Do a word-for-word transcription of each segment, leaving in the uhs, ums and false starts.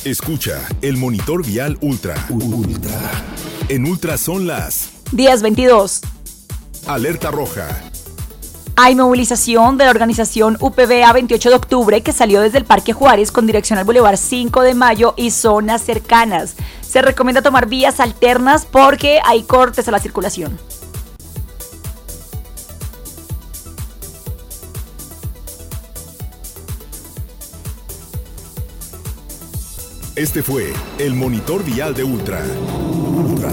Escucha el monitor vial Ultra. Ultra. En Ultra son las diez veintidós. Alerta roja. Hay movilización de la organización U P B A veintiocho de octubre que salió desde el Parque Juárez con dirección al Boulevard cinco de mayo y zonas cercanas. Se recomienda tomar vías alternas porque hay cortes a la circulación. Este fue el monitor vial de Ultra. Ultra.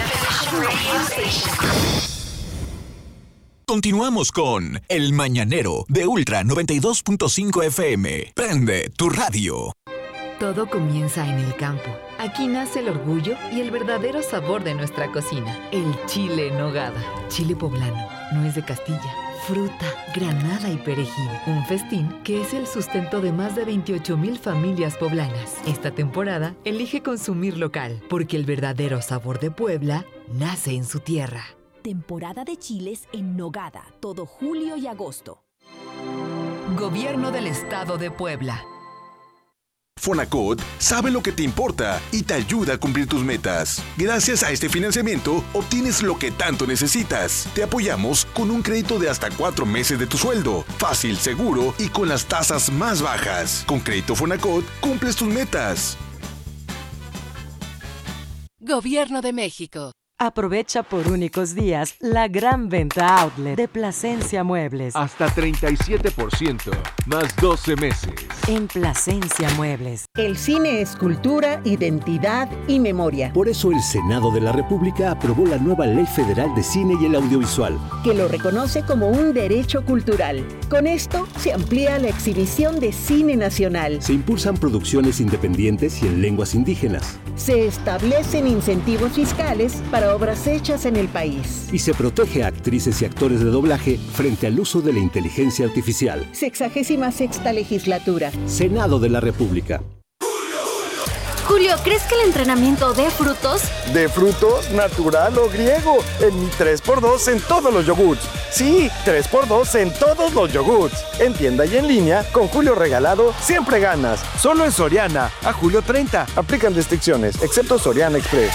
Continuamos con El Mañanero de Ultra noventa y dos punto cinco F M. Prende tu radio. Todo comienza en el campo. Aquí nace el orgullo y el verdadero sabor de nuestra cocina. El chile en nogada. Chile poblano, nuez de Castilla, fruta, granada y perejil. Un festín que es el sustento de más de veintiocho mil familias poblanas. Esta temporada elige consumir local, porque el verdadero sabor de Puebla nace en su tierra. Temporada de chiles en nogada, todo julio y agosto. Gobierno del Estado de Puebla. Fonacot sabe lo que te importa y te ayuda a cumplir tus metas. Gracias a este financiamiento, obtienes lo que tanto necesitas. Te apoyamos con un crédito de hasta cuatro meses de tu sueldo. Fácil, seguro y con las tasas más bajas. Con Crédito Fonacot, cumples tus metas. Gobierno de México. Aprovecha por únicos días la gran venta outlet de Plasencia Muebles. Hasta treinta y siete por ciento, más doce meses. En Plasencia Muebles. El cine es cultura, identidad y memoria. Por eso el Senado de la República aprobó la nueva Ley Federal de Cine y el Audiovisual, que lo reconoce como un derecho cultural. Con esto se amplía la exhibición de cine nacional. Se impulsan producciones independientes y en lenguas indígenas. Se establecen incentivos fiscales para obras hechas en el país. Y se protege a actrices y actores de doblaje frente al uso de la inteligencia artificial. Sexagésima sexta legislatura. Senado de la República. Julio, ¿crees que el entrenamiento dé frutos? ¿De frutos, natural o griego? En mi tres por dos en todos los yogurts. Sí, tres por dos en todos los yogurts. En tienda y en línea, con Julio regalado, siempre ganas. Solo en Soriana, a julio treinta. Aplican restricciones, excepto Soriana Express.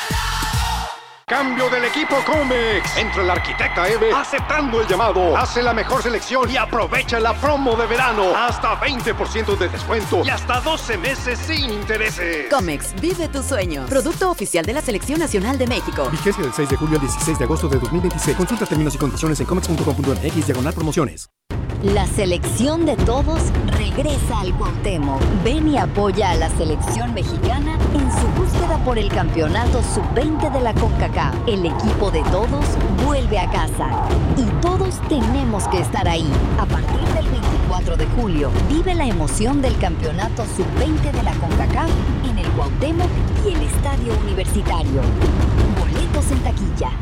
Cambio del equipo Comex. Entra el arquitecta Eve aceptando el llamado. Hace la mejor selección y aprovecha la promo de verano. Hasta veinte por ciento de descuento y hasta doce meses sin intereses. Comex, vive tu sueño. Producto oficial de la Selección Nacional de México. Vigencia del seis de julio al dieciséis de agosto de dos mil veintiséis. Consulta términos y condiciones en comex punto com punto m x diagonal promociones. La selección de todos regresa al Cuauhtémoc. Ven y apoya a la selección mexicana en su búsqueda por el campeonato sub veinte de la CONCACAF. El equipo de todos vuelve a casa y todos tenemos que estar ahí. A partir del veinticuatro de julio, vive la emoción del campeonato sub veinte de la CONCACAF en el Cuauhtémoc y el Estadio Universitario. Boletos en taquilla.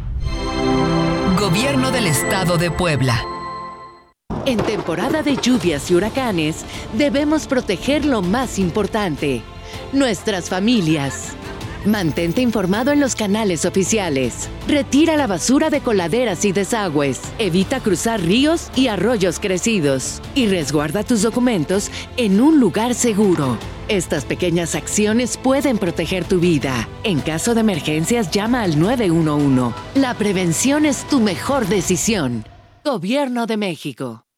Gobierno del Estado de Puebla. En temporada de lluvias y huracanes, debemos proteger lo más importante, nuestras familias. Mantente informado en los canales oficiales. Retira la basura de coladeras y desagües. Evita cruzar ríos y arroyos crecidos. Y resguarda tus documentos en un lugar seguro. Estas pequeñas acciones pueden proteger tu vida. En caso de emergencias, llama al nueve uno uno. La prevención es tu mejor decisión. Gobierno de México.